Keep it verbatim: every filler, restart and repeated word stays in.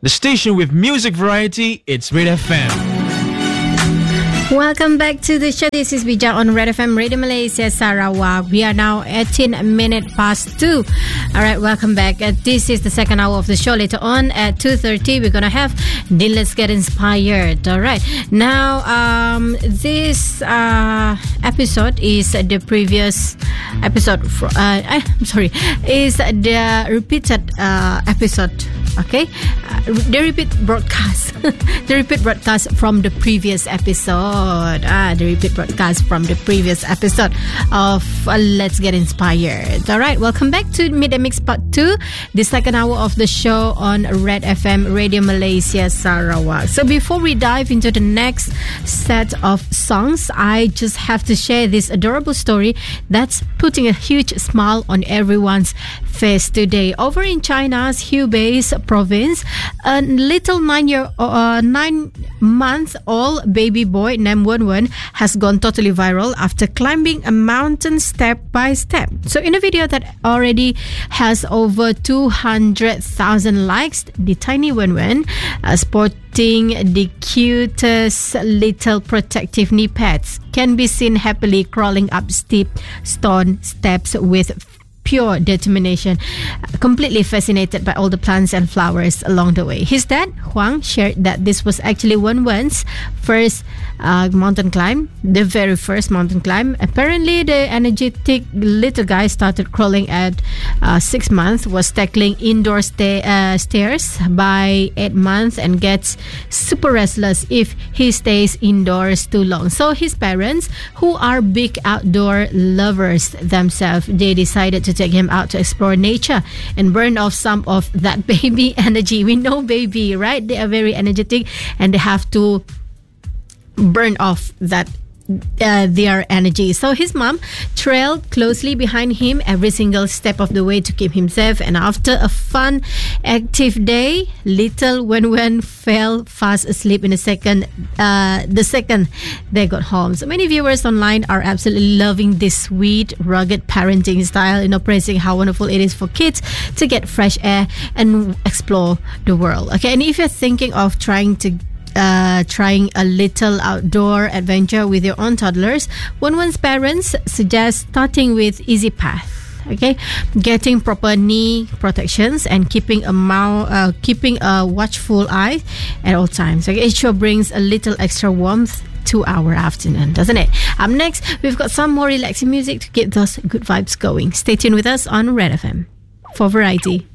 The station with music variety, it's Red F M. Welcome back to the show. This is Bija on Red F M Radio Malaysia Sarawak. We are now eighteen minutes past two. All right, welcome back. Uh, this is the second hour of the show. Later on at two thirty, we're going to have the Let's Get Inspired. All right. Now, um, this uh, episode is the previous episode. For, uh, I'm sorry, is the repeated uh, episode. Okay, uh, the repeat broadcast, the repeat broadcast from the previous episode. Ah, the repeat broadcast from the previous episode of uh, Let's Get Inspired. All right, welcome back to Midday Mix Part Two, the second hour of the show on Red F M Radio Malaysia Sarawak. So before we dive into the next set of songs, I just have to share this adorable story that's putting a huge smile on everyone's face today. Over in China's Hubei's province, a little nine-year, uh, nine-month-old baby boy named Wen Wen has gone totally viral after climbing a mountain step by step. So, in a video that already has over two hundred thousand likes, the tiny Wen Wen, uh, sporting the cutest little protective knee pads, can be seen happily crawling up steep stone steps with pure determination, completely fascinated by all the plants and flowers along the way. His dad, Huang, shared that this was actually Wen Wen's first uh, mountain climb, the very first mountain climb. Apparently, the energetic little guy started crawling at uh, six months, was tackling indoor sta- uh, stairs by eight months, and gets super restless if he stays indoors too long. So his parents, who are big outdoor lovers themselves, they decided to take him out to explore nature and burn off some of that baby energy. We know baby, right? They are very energetic and they have to burn off that Uh, their energy. So his mom trailed closely behind him every single step of the way to keep him safe. And after a fun, active day, little Wen Wen fell fast asleep in a second. Uh, the second they got home. So many viewers online are absolutely loving this sweet, rugged parenting style, you know, praising how wonderful it is for kids to get fresh air and explore the world. Okay, and if you're thinking of trying to Uh, trying a little outdoor adventure with your own toddlers, Wen Wen's parents suggest starting with Easy Path. Okay, getting proper knee protections and keeping a mouth, uh, keeping a watchful eye at all times. Okay, it sure brings a little extra warmth to our afternoon, doesn't it? Up next, we've got some more relaxing music to get those good vibes going. Stay tuned with us on Red F M for variety.